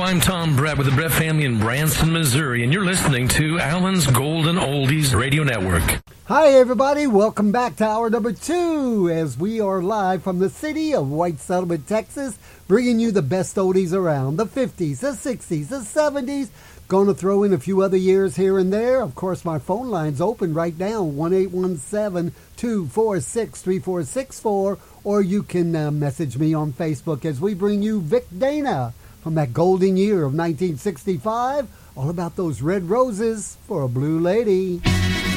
I'm Tom Brett with the Brett family in Branson, Missouri, and you're listening to Allen's Golden Oldies Radio Network. Hi, everybody. Welcome back to hour number 2 as we are live from the city of White Settlement, Texas, bringing you the best oldies around, the 50s, the 60s, the 70s. Going to throw in a few other years here and there. Of course, my phone line's open right now, 1-817-246-3464, or you can message me on Facebook as we bring you Vic Dana from that golden year of 1965, all about those red roses for a blue lady.